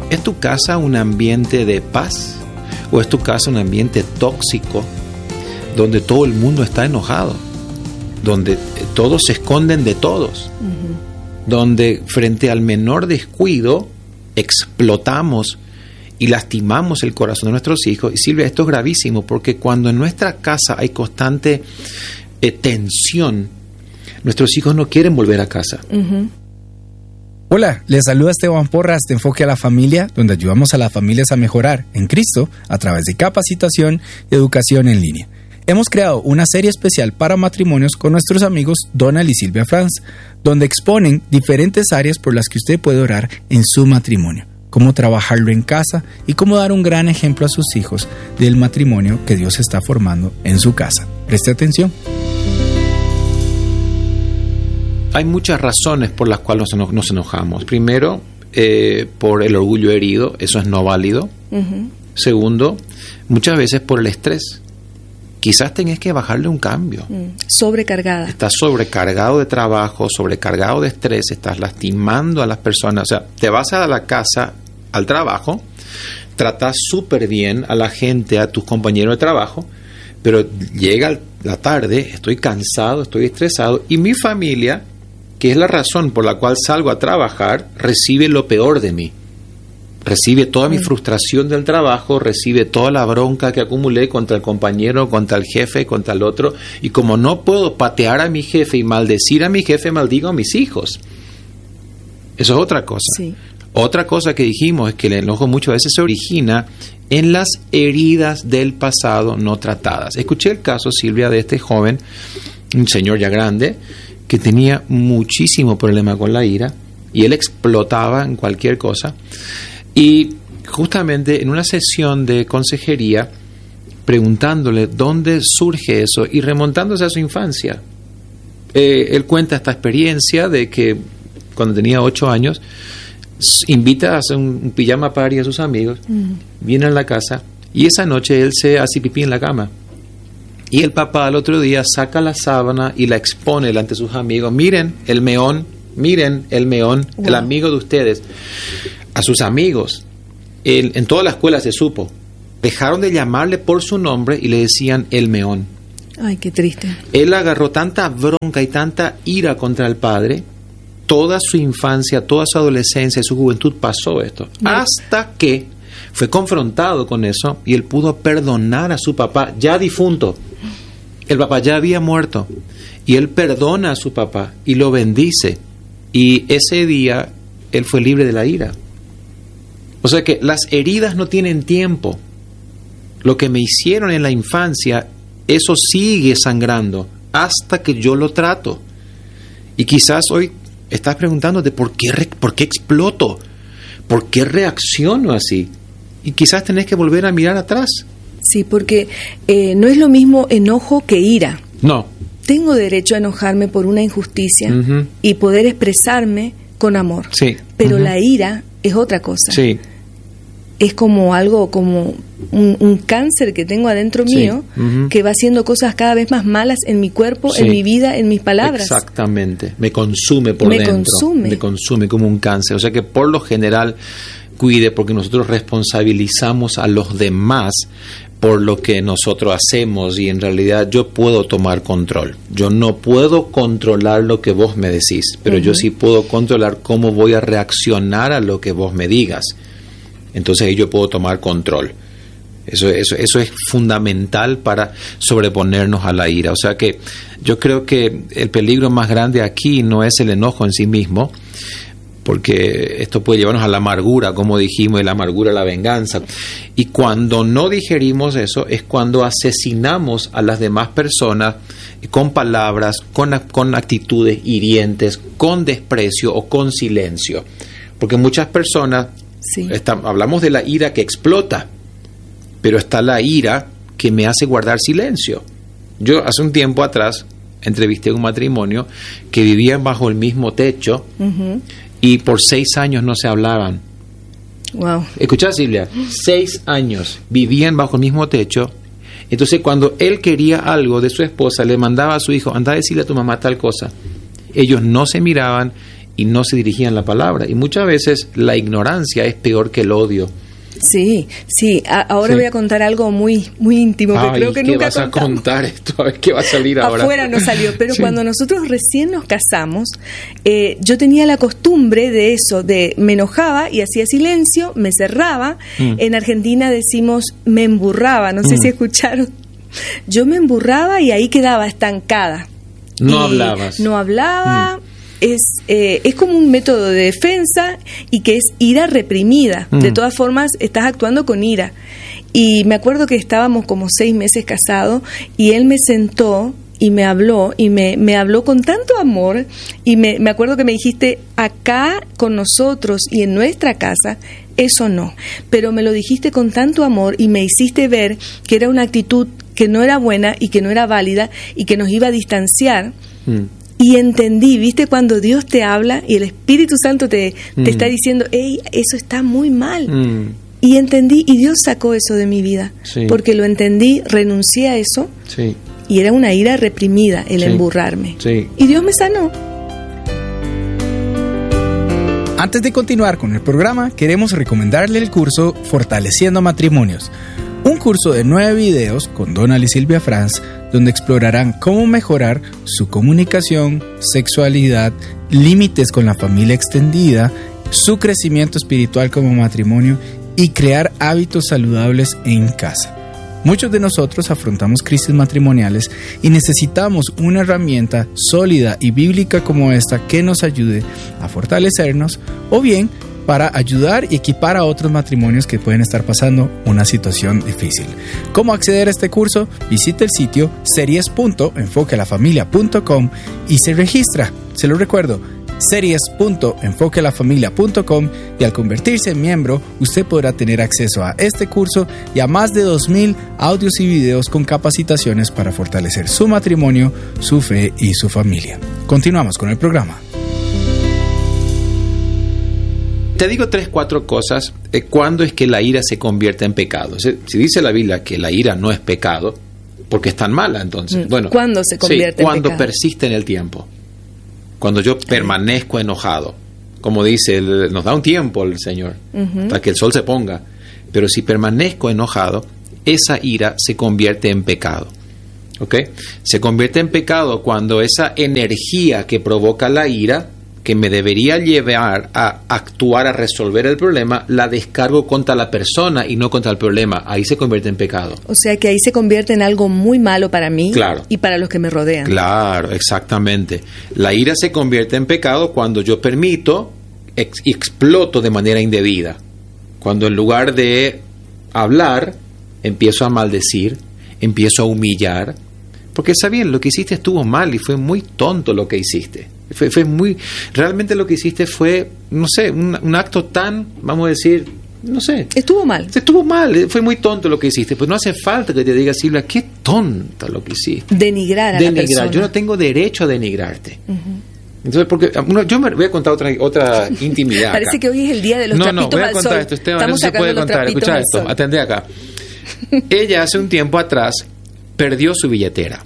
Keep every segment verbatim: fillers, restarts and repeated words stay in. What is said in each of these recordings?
¿Es tu casa un ambiente de paz o es tu casa un ambiente tóxico donde todo el mundo está enojado, donde todos se esconden de todos, uh-huh. donde frente al menor descuido explotamos y lastimamos el corazón de nuestros hijos? Y Silvia, esto es gravísimo porque cuando en nuestra casa hay constante eh, tensión, nuestros hijos no quieren volver a casa. Uh-huh. Hola, les saluda Esteban Porras de Enfoque a la Familia, donde ayudamos a las familias a mejorar en Cristo a través de capacitación y educación en línea. Hemos creado una serie especial para matrimonios con nuestros amigos Donald y Silvia Franz, donde exponen diferentes áreas por las que usted puede orar en su matrimonio, cómo trabajarlo en casa y cómo dar un gran ejemplo a sus hijos del matrimonio que Dios está formando en su casa. Preste atención. Hay muchas razones por las cuales nos, nos enojamos. Primero, eh, por el orgullo herido, eso es no válido. Uh-huh. Segundo, muchas veces por el estrés. Quizás tenés que bajarle un cambio. Mm. Sobrecargada. Estás sobrecargado de trabajo, sobrecargado de estrés, estás lastimando a las personas. O sea, te vas a la casa, al trabajo, tratas súper bien a la gente, a tus compañeros de trabajo, pero llega la tarde, estoy cansado, estoy estresado, y mi familia, que es la razón por la cual salgo a trabajar, recibe lo peor de mí. Recibe toda mi frustración del trabajo, recibe toda la bronca que acumulé contra el compañero, contra el jefe, contra el otro. Y como no puedo patear a mi jefe y maldecir a mi jefe, maldigo a mis hijos. Eso es otra cosa. Sí. Otra cosa que dijimos es que el enojo muchas veces se origina en las heridas del pasado no tratadas. Escuché el caso, Silvia, de este joven, un señor ya grande, que tenía muchísimo problema con la ira y él explotaba en cualquier cosa. Y justamente en una sesión de consejería, preguntándole dónde surge eso y remontándose a su infancia, eh, él cuenta esta experiencia de que cuando tenía ocho años, invita a hacer un, un pijama party a sus amigos, mm. viene a la casa y esa noche él se hace pipí en la cama. Y el papá al otro día saca la sábana y la expone delante de sus amigos. Miren el meón, miren el meón, wow. el amigo de ustedes. A sus amigos, el, en toda la escuela se supo. Dejaron de llamarle por su nombre y le decían el meón. Ay, qué triste. Él agarró tanta bronca y tanta ira contra el padre. Toda su infancia, toda su adolescencia y su juventud pasó esto. No. Hasta que fue confrontado con eso y él pudo perdonar a su papá ya difunto. El papá ya había muerto y él perdona a su papá y lo bendice. Y ese día él fue libre de la ira. O sea que las heridas no tienen tiempo. Lo que me hicieron en la infancia, eso sigue sangrando hasta que yo lo trato. Y quizás hoy estás preguntándote ¿por qué, re- por qué exploto? ¿Por qué reacciono así? Y quizás tenés que volver a mirar atrás. Sí, porque eh, no es lo mismo enojo que ira. No. Tengo derecho a enojarme por una injusticia uh-huh. y poder expresarme con amor. Sí. Pero uh-huh. la ira es otra cosa. Sí. Es como algo, como un, un cáncer que tengo adentro sí. mío, uh-huh. que va haciendo cosas cada vez más malas en mi cuerpo, sí. en mi vida, en mis palabras. Exactamente. Me consume por Me dentro. consume. Me consume como un cáncer. O sea que por lo general cuide, porque nosotros responsabilizamos a los demás por lo que nosotros hacemos y en realidad yo puedo tomar control. Yo no puedo controlar lo que vos me decís, pero uh-huh. yo sí puedo controlar cómo voy a reaccionar a lo que vos me digas. Entonces ahí yo puedo tomar control. Eso, eso, eso es fundamental para sobreponernos a la ira. O sea que yo creo que el peligro más grande aquí no es el enojo en sí mismo, porque esto puede llevarnos a la amargura, como dijimos, y la amargura a la venganza. Y cuando no digerimos eso, es cuando asesinamos a las demás personas con palabras, con, con actitudes hirientes, con desprecio o con silencio. Porque muchas personas, sí. está, hablamos de la ira que explota, pero está la ira que me hace guardar silencio. Yo hace un tiempo atrás entrevisté a un matrimonio que vivían bajo el mismo techo, uh-huh. y por seis años no se hablaban. Wow. Escuchá, Silvia, seis años vivían bajo el mismo techo. Entonces, cuando él quería algo de su esposa, le mandaba a su hijo, anda a decirle a tu mamá tal cosa. Ellos no se miraban y no se dirigían la palabra. Y muchas veces la ignorancia es peor que el odio. Sí, sí. A- ahora Sí. voy a contar algo muy, muy íntimo que Ay, creo que ¿qué nunca vas a contamos. contar esto? A ver qué va a salir ahora. Afuera no salió, pero Sí. cuando nosotros recién nos casamos, eh, yo tenía la costumbre de eso, de me enojaba y hacía silencio, me cerraba. Mm. En Argentina decimos me emburraba, no sé Mm. si escucharon. Yo me emburraba y ahí quedaba estancada. No Y hablabas. No hablaba. Es, eh, es como un método de defensa y que es ira reprimida. Mm. De todas formas, estás actuando con ira. Y me acuerdo que estábamos como seis meses casados y él me sentó y me habló y me, me habló con tanto amor y me, me acuerdo que me dijiste, acá con nosotros y en nuestra casa, eso no. Pero me lo dijiste con tanto amor y me hiciste ver que era una actitud que no era buena y que no era válida y que nos iba a distanciar. Mm. Y entendí, ¿viste? Cuando Dios te habla y el Espíritu Santo te, te Mm. está diciendo, hey, eso está muy mal. Mm. Y entendí, y Dios sacó eso de mi vida. Sí. Porque lo entendí, renuncié a eso, Sí, y era una ira reprimida el Sí. emburrarme. sí. Y Dios me sanó. Antes de continuar con el programa, queremos recomendarle el curso Fortaleciendo Matrimonios, un curso de nueve videos con Donald y Silvia Franz, donde explorarán cómo mejorar su comunicación, sexualidad, límites con la familia extendida, su crecimiento espiritual como matrimonio y crear hábitos saludables en casa. Muchos de nosotros afrontamos crisis matrimoniales y necesitamos una herramienta sólida y bíblica como esta que nos ayude a fortalecernos o bien para ayudar y equipar a otros matrimonios que pueden estar pasando una situación difícil. ¿Cómo acceder a este curso? Visite el sitio series punto enfoque a la familia punto com y se registra. Se lo recuerdo, series punto enfoque a la familia punto com, y al convertirse en miembro, usted podrá tener acceso a este curso y a más de dos mil audios y videos con capacitaciones para fortalecer su matrimonio, su fe y su familia. Continuamos con el programa. Te digo tres, cuatro cosas. Eh, ¿Cuándo es que la ira se convierte en pecado? Si, si dice la Biblia que la ira no es pecado, ¿por qué es tan mala entonces? Mm. Bueno, ¿Cuándo se convierte sí, en cuando pecado? persiste en el tiempo. Cuando yo permanezco enojado. Como dice, el- nos da un tiempo el Señor, Ujú. hasta que el sol se ponga. Pero si permanezco enojado, esa ira se convierte en pecado. ¿Ok? Se convierte en pecado cuando esa energía que provoca la ira, que me debería llevar a actuar, a resolver el problema, la descargo contra la persona y no contra el problema. Ahí se convierte en pecado. O sea que ahí se convierte en algo muy malo para mí Claro. y para los que me rodean. Claro, exactamente. La ira se convierte en pecado cuando yo permito ex- y exploto de manera indebida. Cuando en lugar de hablar, empiezo a maldecir, empiezo a humillar. Porque está bien, lo que hiciste estuvo mal y fue muy tonto lo que hiciste. Fue, fue muy, realmente lo que hiciste fue, no sé, un, un acto tan, vamos a decir, no sé, Estuvo mal. estuvo mal, fue muy tonto lo que hiciste. Pues no hace falta que te diga, Silvia, qué tonta lo que hiciste. Denigrar a la Denigrar, persona. yo no tengo derecho a denigrarte. Entonces, porque uno, yo me voy a contar otra otra intimidad. Parece acá. que hoy es el día de los no, trapitos no, voy a al contar sol. esto, Esteban, Estamos eso se sacando puede los contar. trapitos Escucha al esto, sol. atendé acá. Ella hace un tiempo atrás perdió su billetera.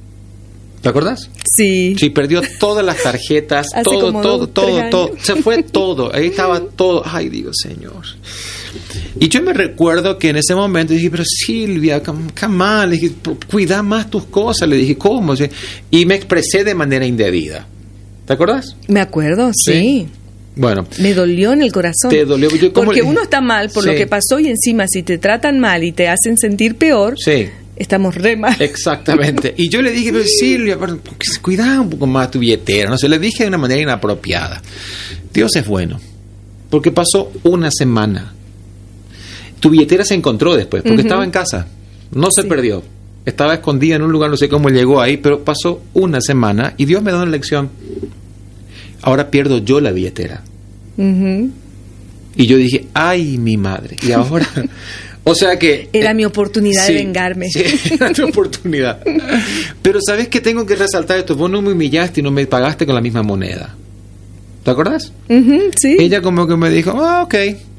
¿Te acordás? Sí. Sí, perdió todas las tarjetas, Hace todo, como todo, dos, todo, tres todo. años. Se fue todo. Ahí estaba todo. Ay, Dios, Señor. Y yo me recuerdo que en ese momento dije, pero Silvia, come on, le dije, cuida más tus cosas. Le dije, ¿cómo? Y me expresé de manera indebida. ¿Te acordás? Me acuerdo, sí. Sí. Bueno, Me dolió en el corazón. te dolió. Yo, ¿cómo Porque le- uno está mal por Sí. lo que pasó y encima si te tratan mal y te hacen sentir peor, Sí. estamos re mal. Exactamente. Y yo le dije, pero Silvia, pero, cuidado un poco más tu billetera. No sé, le dije de una manera inapropiada. Dios es bueno. Porque pasó una semana. Tu billetera se encontró después, porque Ujú. estaba en casa. No se Sí. perdió. Estaba escondida en un lugar, no sé cómo llegó ahí, pero pasó una semana y Dios me dio una lección. Ahora pierdo yo la billetera. Ujú. Y yo dije, ay, mi madre. Y ahora... O sea que... Era eh, mi oportunidad sí, de vengarme. Sí, era tu oportunidad. Pero ¿sabes qué? Tengo que resaltar esto. Vos no me humillaste y no me pagaste con la misma moneda. ¿Te acordás? Ujú, sí. Ella como que me dijo, ah, ok,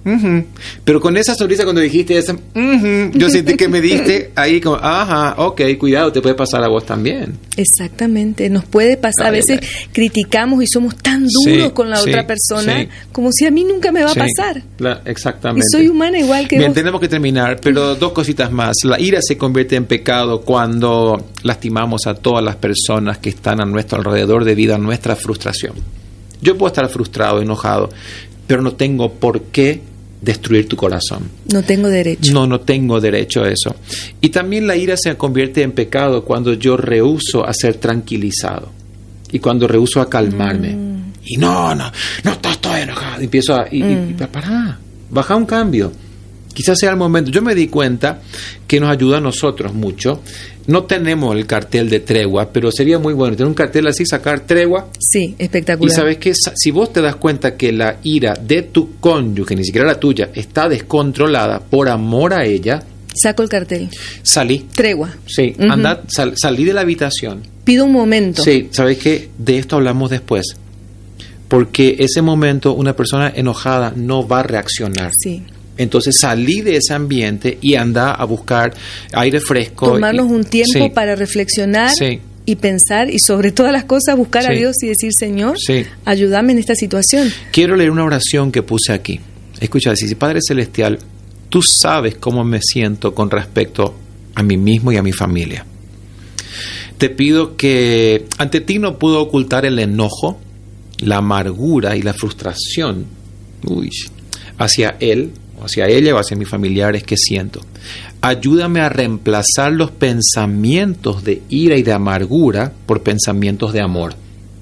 uh-huh. Pero con esa sonrisa cuando dijiste esa, uh-huh, yo sentí que me diste ahí como, ajá, ok, cuidado, te puede pasar a vos también. Exactamente, nos puede pasar. Ay, a veces ay. criticamos y somos tan duros sí, con la sí, otra persona, sí. como si a mí nunca me va sí, a pasar. La, exactamente. Y soy humana igual que Bien, vos. Tenemos que terminar, pero dos cositas más. La ira se convierte en pecado cuando lastimamos a todas las personas que están a nuestro alrededor debido a nuestra frustración. Yo puedo estar frustrado, enojado, pero no tengo por qué destruir tu corazón. No tengo derecho. No, no tengo derecho a eso. Y también la ira se convierte en pecado cuando yo rehúso a ser tranquilizado y cuando rehúso a calmarme. Mm. Y no, no, no estoy enojado. Y empiezo a... Y, mm. y, y, pará, baja un cambio. Quizás sea el momento. Yo me di cuenta que nos ayuda a nosotros mucho. No tenemos el cartel de tregua, pero sería muy bueno tener un cartel así, sacar tregua. Sí, espectacular. Y sabes que si vos te das cuenta que la ira de tu cónyuge, ni siquiera la tuya, está descontrolada por amor a ella, saco el cartel. Salí. Tregua. Sí, uh-huh. anda, sal, salí de la habitación. Pido un momento. Sí, sabes que de esto hablamos después. Porque ese momento una persona enojada no va a reaccionar. Sí. Entonces salí de ese ambiente y anda a buscar aire fresco. Tomarnos y, un tiempo sí, para reflexionar sí. y pensar y sobre todas las cosas buscar sí. a Dios y decir, Señor, sí. ayúdame en esta situación. Quiero leer una oración que puse aquí. Escucha, dice, Padre Celestial, tú sabes cómo me siento con respecto a mí mismo y a mi familia. Te pido que ante ti no puedo ocultar el enojo, la amargura y la frustración uy, hacia él, hacia ella o hacia mis familiares que siento. Ayúdame a reemplazar los pensamientos de ira y de amargura por pensamientos de amor.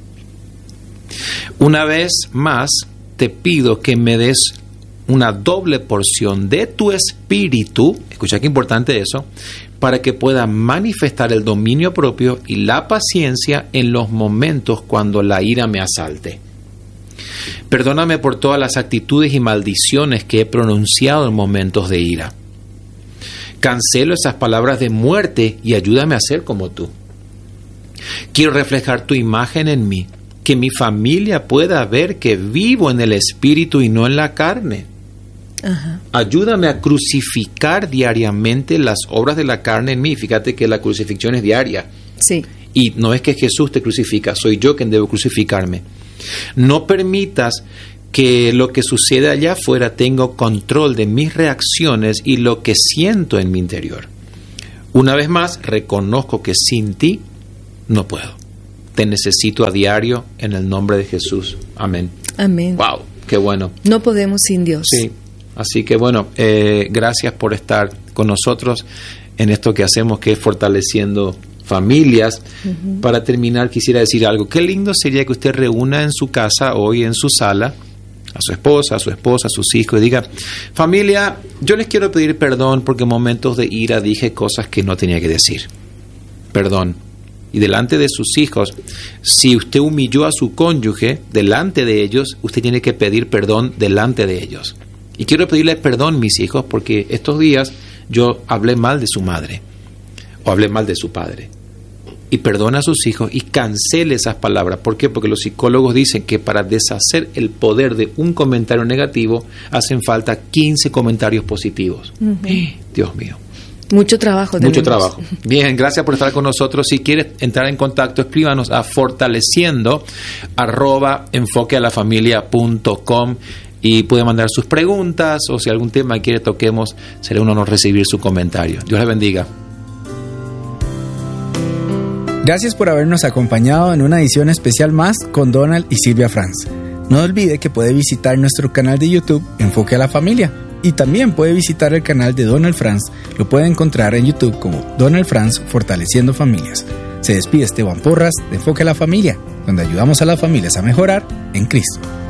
Una vez más, te pido que me des una doble porción de tu espíritu, escucha qué importante eso, para que pueda manifestar el dominio propio y la paciencia en los momentos cuando la ira me asalte. Perdóname por todas las actitudes y maldiciones que he pronunciado en momentos de ira. Cancelo esas palabras de muerte y ayúdame a ser como tú. Quiero reflejar tu imagen en mí, que mi familia pueda ver que vivo en el espíritu y no en la carne. Ajá. Ayúdame a crucificar diariamente las obras de la carne en mí. Fíjate que la crucifixión es diaria. Sí. Y no es que Jesús te crucifica, soy yo quien debo crucificarme. No permitas que lo que sucede allá afuera tenga control de mis reacciones y lo que siento en mi interior. Una vez más, reconozco que sin ti no puedo. Te necesito a diario en el nombre de Jesús. Amén. Amén. Wow, qué bueno. No podemos sin Dios. Sí. Así que bueno, eh, gracias por estar con nosotros en esto que hacemos, que es fortaleciendo familias. Uh-huh. Para terminar, quisiera decir algo. Qué lindo sería que usted reúna en su casa hoy, en su sala, a su esposa, a su esposa, a sus hijos, y diga, familia, yo les quiero pedir perdón porque en momentos de ira dije cosas que no tenía que decir. Perdón. Y delante de sus hijos, si usted humilló a su cónyuge, delante de ellos, usted tiene que pedir perdón delante de ellos. Y quiero pedirles perdón, mis hijos, porque estos días yo hablé mal de su madre o hablé mal de su padre. Y perdona a sus hijos y cancele esas palabras. ¿Por qué? Porque los psicólogos dicen que para deshacer el poder de un comentario negativo hacen falta quince comentarios positivos. Uh-huh. Dios mío. Mucho trabajo. Mucho trabajo. Bien, gracias por estar con nosotros. Si quieres entrar en contacto, escríbanos a fortaleciendo arroba enfoquealafamilia punto com y puede mandar sus preguntas o si algún tema quiere toquemos, será un honor recibir su comentario. Dios les bendiga. Gracias por habernos acompañado en una edición especial más con Donald y Silvia Franz. No olvide que puede visitar nuestro canal de YouTube Enfoque a la Familia y también puede visitar el canal de Donald Franz. Lo puede encontrar en YouTube como Donald Franz Fortaleciendo Familias. Se despide Esteban Porras de Enfoque a la Familia, donde ayudamos a las familias a mejorar en Cristo.